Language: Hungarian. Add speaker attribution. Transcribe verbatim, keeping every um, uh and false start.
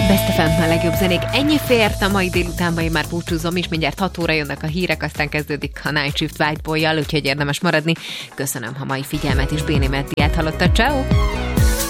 Speaker 1: Best ef em, a legjobb zenék. Ennyi fért a mai délutánban, én már búcsúzom, és mindjárt hat óra jönnek a hírek, aztán kezdődik a Night Shift White Boy-jal, úgyhogy érdemes maradni. Köszönöm a mai figyelmet, és Béni Meddiát hallotta. Ciao.